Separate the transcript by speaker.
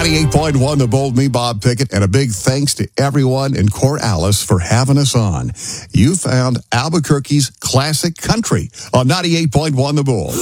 Speaker 1: 98.1 The Bold, me, Bob Pickett, and a big thanks to everyone in Corvallis for having us on. You found Albuquerque's classic country on 98.1 The Bold.